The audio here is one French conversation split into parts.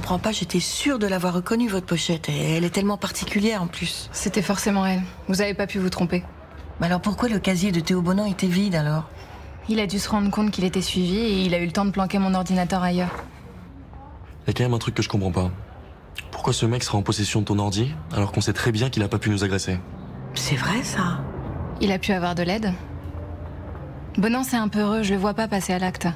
comprends pas, j'étais sûre de l'avoir reconnue, votre pochette. Et elle est tellement particulière en plus. C'était forcément elle. Vous avez pas pu vous tromper. Mais alors pourquoi le casier de Théo Bonan était vide alors? Il a dû se rendre compte qu'il était suivi et il a eu le temps de planquer mon ordinateur ailleurs. Y a quand même un truc que je comprends pas. Pourquoi ce mec sera en possession de ton ordi alors qu'on sait très bien qu'il a pas pu nous agresser? C'est vrai ça? Il a pu avoir de l'aide. Bonan, c'est un peu heureux, je le vois pas passer à l'acte.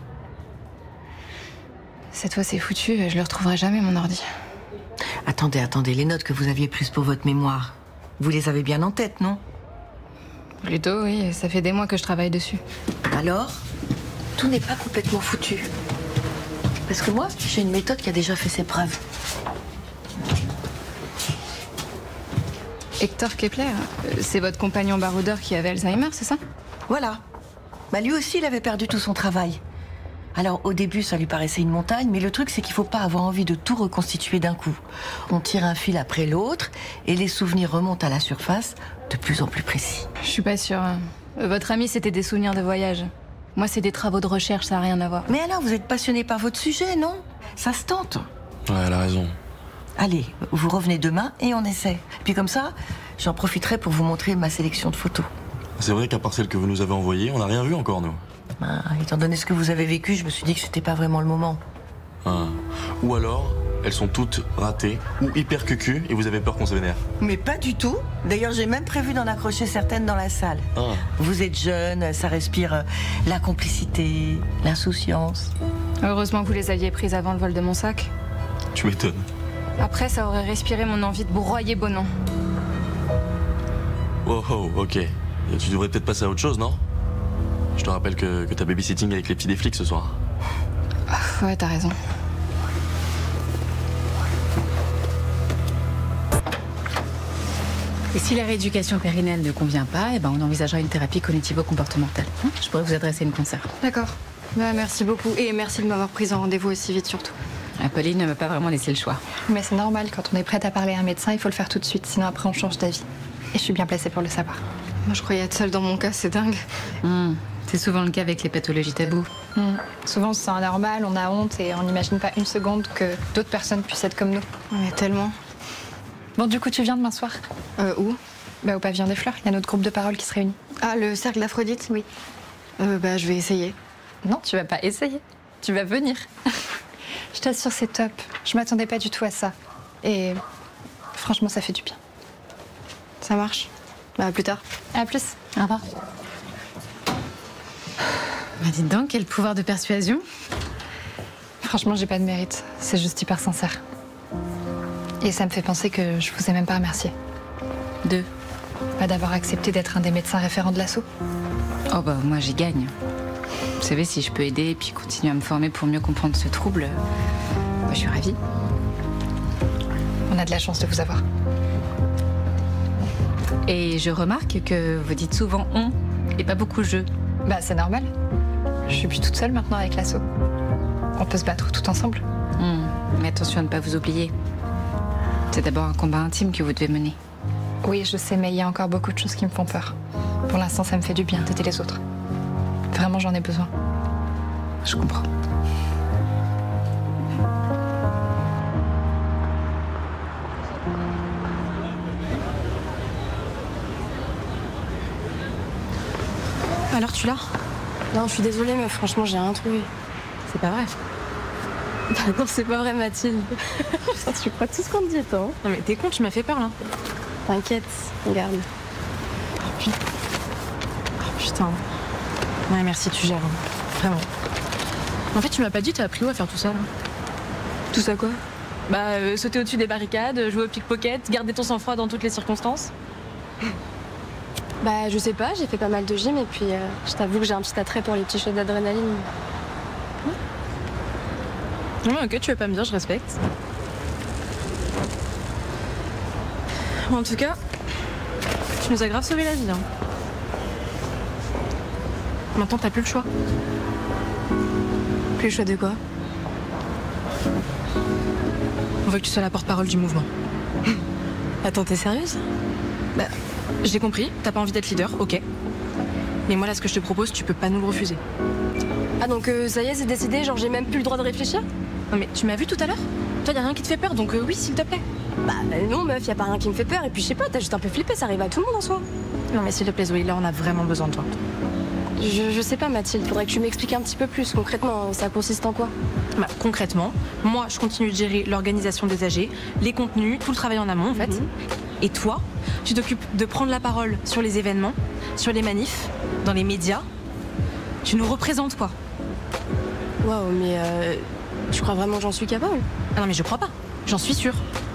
Cette fois, c'est foutu, je le retrouverai jamais, mon ordi. Attendez, les notes que vous aviez prises pour votre mémoire. Vous les avez bien en tête, non? Plutôt, oui, ça fait des mois que je travaille dessus. Alors, tout n'est pas complètement foutu. Parce que moi, j'ai une méthode qui a déjà fait ses preuves. Hector Kepler, c'est votre compagnon baroudeur qui avait Alzheimer, c'est ça? Voilà. Bah, lui aussi, il avait perdu tout son travail. Alors, au début, ça lui paraissait une montagne, mais le truc, c'est qu'il faut pas avoir envie de tout reconstituer d'un coup. On tire un fil après l'autre, et les souvenirs remontent à la surface, de plus en plus précis. Je suis pas sûre. Votre ami, c'était des souvenirs de voyage. Moi, c'est des travaux de recherche, ça n'a rien à voir. Mais alors, vous êtes passionné par votre sujet, non? Ça se tente. Ouais, elle a raison. Allez, vous revenez demain et on essaie. Puis comme ça, j'en profiterai pour vous montrer ma sélection de photos. C'est vrai qu'à part celle que vous nous avez envoyée, on n'a rien vu encore, nous. Étant donné ce que vous avez vécu, je me suis dit que c'était pas vraiment le moment. Ah. Ou alors, elles sont toutes ratées ou hyper cucu et vous avez peur qu'on se vénère. Mais pas du tout. D'ailleurs, j'ai même prévu d'en accrocher certaines dans la salle. Ah. Vous êtes jeune, ça respire la complicité, l'insouciance. Heureusement que vous les aviez prises avant le vol de mon sac. Tu m'étonnes. Après, ça aurait respiré mon envie de broyer Bonan. Oh, oh, ok. Tu devrais peut-être passer à autre chose, non? Je te rappelle que t'as babysitting avec les petits des flics ce soir. Ouais, t'as raison. Et si la rééducation périnelle ne convient pas, eh ben on envisagera une thérapie cognitivo-comportementale. Je pourrais vous adresser une conseillère. D'accord. Bah, merci beaucoup. Et merci de m'avoir prise en rendez-vous aussi vite, surtout. Pauline ne m'a pas vraiment laissé le choix. Mais c'est normal, quand on est prête à parler à un médecin, il faut le faire tout de suite, sinon après on change d'avis. Et je suis bien placée pour le savoir. Moi, je croyais être seule dans mon cas, c'est dingue. C'est souvent le cas avec les pathologies tabous. Souvent, on se sent anormal, on a honte et on n'imagine pas une seconde que d'autres personnes puissent être comme nous. Mais tellement. Bon, du coup, tu viens demain soir? Où? Bah, au Pavillon des Fleurs, il y a notre groupe de parole qui se réunit. Ah, le cercle d'Aphrodite? Oui. Bah, je vais essayer. Non, tu vas pas essayer. Tu vas venir. Je t'assure, c'est top. Je m'attendais pas du tout à ça. Et franchement, ça fait du bien. Ça marche. Bah, à plus tard. À plus. Au revoir. Bah, dites donc, quel pouvoir de persuasion. Franchement, j'ai pas de mérite. C'est juste hyper sincère. Et ça me fait penser que je vous ai même pas remercié. Pas d'avoir accepté d'être un des médecins référents de l'assaut. Oh bah, moi, j'y gagne. Vous savez, si je peux aider et puis continuer à me former pour mieux comprendre ce trouble, je suis ravie. On a de la chance de vous avoir. Et je remarque que vous dites souvent « on » et pas beaucoup « je ». Bah, c'est normal. Je suis plus toute seule maintenant avec l'assaut. On peut se battre tout ensemble. Mais attention à ne pas vous oublier. C'est d'abord un combat intime que vous devez mener. Oui, je sais, mais il y a encore beaucoup de choses qui me font peur. Pour l'instant, ça me fait du bien d'aider les autres. Vraiment, j'en ai besoin. Je comprends. Alors tu l'as? Non, je suis désolée, mais franchement, j'ai rien trouvé. C'est pas vrai. Bah non, c'est pas vrai, Mathilde. Tu crois tout ce qu'on te dit, toi. Non mais t'es con, tu m'as fait peur là. T'inquiète, regarde. Oh putain. Ouais, merci, tu gères. Vraiment. En fait, tu m'as pas dit, t'as appris où à faire tout ça là? Tout ça quoi? Bah, sauter au-dessus des barricades, jouer au pickpocket, garder ton sang-froid dans toutes les circonstances. Bah, je sais pas, j'ai fait pas mal de gym et puis je t'avoue que j'ai un petit attrait pour les petits shots d'adrénaline. Ouais, ok, tu veux pas me dire, je respecte. Bon, en tout cas, tu nous as grave sauvé la vie. Hein. Maintenant, t'as plus le choix. Plus le choix de quoi? On veut que tu sois la porte-parole du mouvement. Attends, t'es sérieuse? Bah, j'ai compris, t'as pas envie d'être leader, ok. Mais moi, là, ce que je te propose, tu peux pas nous le refuser. Ah, donc ça y est, c'est décidé, genre j'ai même plus le droit de réfléchir? Non, mais tu m'as vu tout à l'heure? Toi, y a rien qui te fait peur, donc oui, s'il te plaît. Bah non meuf, y a pas rien qui me fait peur. Et puis je sais pas, t'as juste un peu flippé, ça arrive à tout le monde en soi. Non, mais s'il te plaît, Zoé, là, on a vraiment besoin de toi. Je sais pas Mathilde, faudrait que tu m'expliques un petit peu plus concrètement, ça consiste en quoi? Bah, concrètement, moi, je continue de gérer l'organisation des AG, les contenus, tout le travail en amont, en fait. Et toi, tu t'occupes de prendre la parole sur les événements, sur les manifs, dans les médias. Tu nous représentes, quoi. Waouh, mais tu crois vraiment que j'en suis capable? Ah non, mais je crois pas. J'en suis sûre.